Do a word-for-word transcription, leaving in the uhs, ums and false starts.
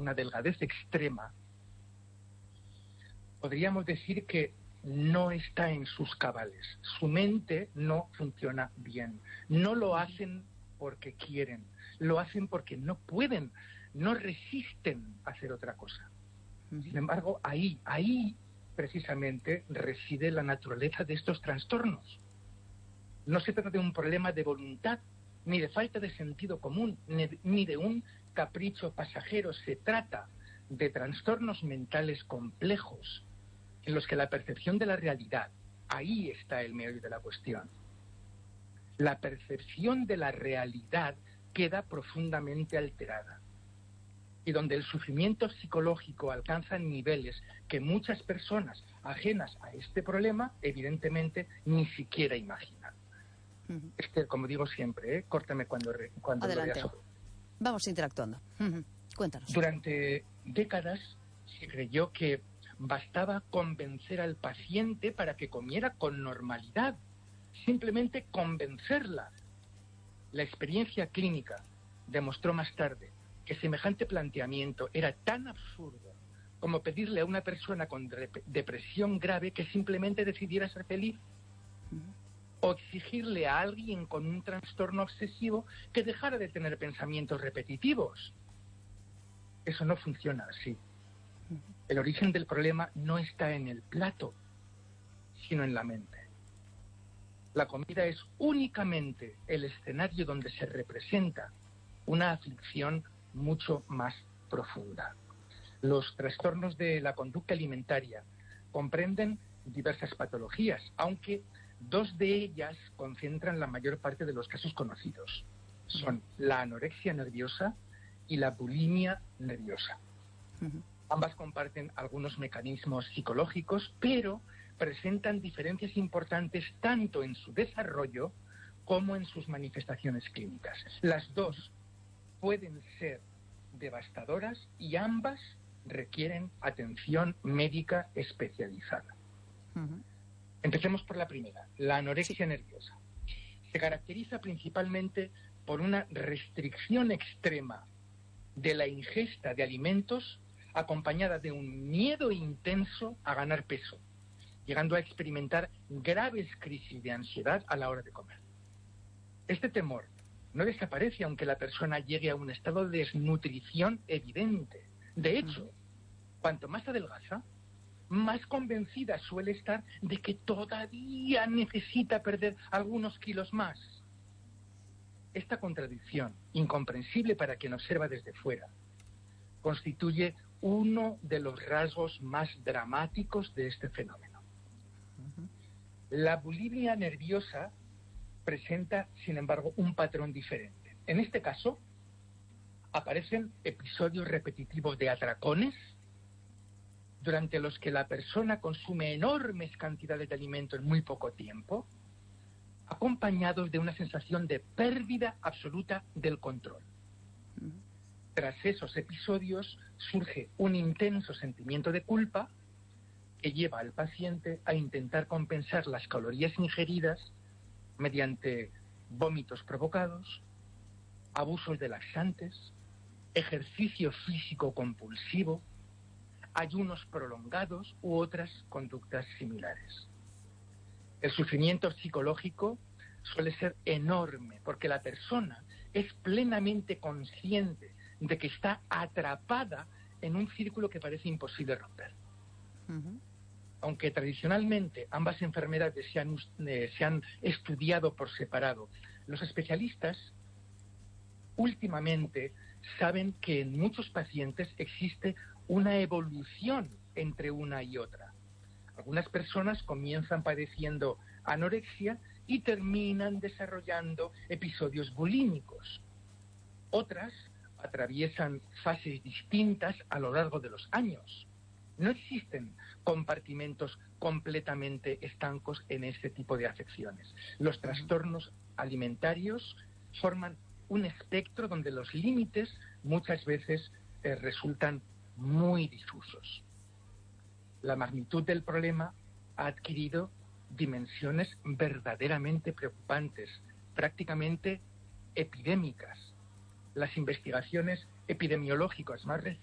una delgadez extrema, podríamos decir que no está en sus cabales. Su mente no funciona bien. No lo hacen porque quieren, lo hacen porque no pueden, no resisten a hacer otra cosa. Sin embargo, ahí, ahí precisamente reside la naturaleza de estos trastornos. No se trata de un problema de voluntad, ni de falta de sentido común, ni de un capricho pasajero. Se trata de trastornos mentales complejos en los que la percepción de la realidad, ahí está el meollo de la cuestión. La percepción de la realidad queda profundamente alterada y donde el sufrimiento psicológico alcanza niveles que muchas personas ajenas a este problema evidentemente ni siquiera imaginan. Uh-huh. Este, como digo siempre, ¿eh? Córtame cuando, re, cuando Adelante. lo veas. Vamos interactuando. Uh-huh. Cuéntanos. Durante décadas se creyó que bastaba convencer al paciente para que comiera con normalidad. Simplemente convencerla. La experiencia clínica demostró más tarde que semejante planteamiento era tan absurdo como pedirle a una persona con depresión grave que simplemente decidiera ser feliz. O exigirle a alguien con un trastorno obsesivo que dejara de tener pensamientos repetitivos. Eso no funciona así. El origen del problema no está en el plato, sino en la mente. La comida es únicamente el escenario donde se representa una aflicción mucho más profunda. Los trastornos de la conducta alimentaria comprenden diversas patologías, aunque dos de ellas concentran la mayor parte de los casos conocidos. Son la anorexia nerviosa y la bulimia nerviosa. Uh-huh. Ambas comparten algunos mecanismos psicológicos, pero presentan diferencias importantes tanto en su desarrollo como en sus manifestaciones clínicas. Las dos pueden ser devastadoras y ambas requieren atención médica especializada. Uh-huh. Empecemos por la primera, la anorexia sí. nerviosa. Se caracteriza principalmente por una restricción extrema de la ingesta de alimentos acompañada de un miedo intenso a ganar peso, llegando a experimentar graves crisis de ansiedad a la hora de comer. Este temor no desaparece aunque la persona llegue a un estado de desnutrición evidente. De hecho, cuanto más adelgaza, más convencida suele estar de que todavía necesita perder algunos kilos más. Esta contradicción, incomprensible para quien observa desde fuera, constituye uno de los rasgos más dramáticos de este fenómeno. Uh-huh. La bulimia nerviosa presenta, sin embargo, un patrón diferente. En este caso, aparecen episodios repetitivos de atracones, durante los que la persona consume enormes cantidades de alimento en muy poco tiempo, acompañados de una sensación de pérdida absoluta del control. Uh-huh. Tras esos episodios surge un intenso sentimiento de culpa que lleva al paciente a intentar compensar las calorías ingeridas mediante vómitos provocados, abusos de laxantes, ejercicio físico compulsivo, ayunos prolongados u otras conductas similares. El sufrimiento psicológico suele ser enorme porque la persona es plenamente consciente de que está atrapada en un círculo que parece imposible romper. Uh-huh. Aunque tradicionalmente ambas enfermedades se han, eh, se han estudiado por separado, los especialistas últimamente saben que en muchos pacientes existe una evolución entre una y otra. Algunas personas comienzan padeciendo anorexia y terminan desarrollando episodios bulímicos. Otras atraviesan fases distintas a lo largo de los años. No existen compartimentos completamente estancos en este tipo de afecciones. Los trastornos alimentarios forman un espectro donde los límites muchas veces eh, resultan muy difusos. La magnitud del problema ha adquirido dimensiones verdaderamente preocupantes, prácticamente epidémicas. Las investigaciones epidemiológicas más, rec